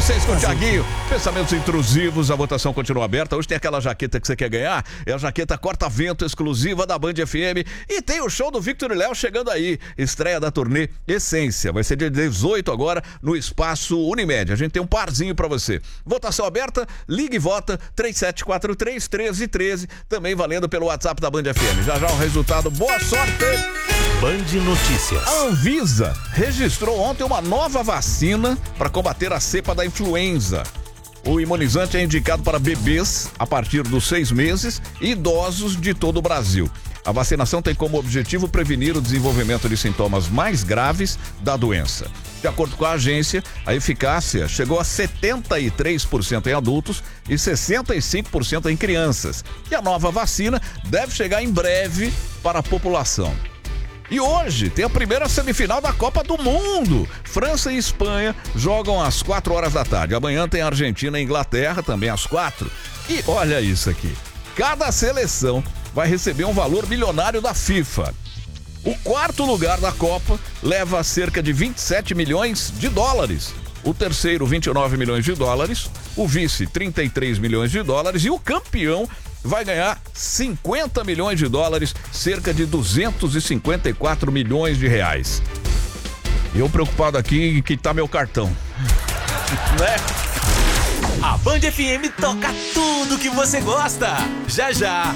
vocês com o Thiaguinho. Pensamentos intrusivos, a votação continua aberta. Hoje tem aquela jaqueta que você quer ganhar. É a jaqueta corta-vento exclusiva da Band FM. E tem o show do Victor e Léo chegando aí. Estreia da turnê Essência. Vai ser dia 18 agora no Espaço Unimed. A gente tem um parzinho pra você. Votação aberta, ligue e vota 3743-1313. Também valendo pelo WhatsApp da Band FM. Já o resultado. Boa sorte! Band Notícias. A Anvisa registrou ontem uma nova vacina para combater a cepa da influenza. O imunizante é indicado para bebês a partir dos 6 meses e idosos de todo o Brasil. A vacinação tem como objetivo prevenir o desenvolvimento de sintomas mais graves da doença. De acordo com a agência, a eficácia chegou a 73% em adultos e 65% em crianças. E a nova vacina deve chegar em breve para a população. E hoje tem a primeira semifinal da Copa do Mundo. França e Espanha jogam às 4 horas da tarde. Amanhã tem Argentina e Inglaterra, também às 4. E olha isso aqui. Cada seleção vai receber um valor milionário da FIFA. O quarto lugar da Copa leva cerca de 27 milhões de dólares. O terceiro, 29 milhões de dólares. O vice, 33 milhões de dólares. E o campeão vai ganhar 50 milhões de dólares, cerca de 254 milhões de reais. Eu preocupado aqui que tá meu cartão. Né? A Band FM toca tudo que você gosta. Já.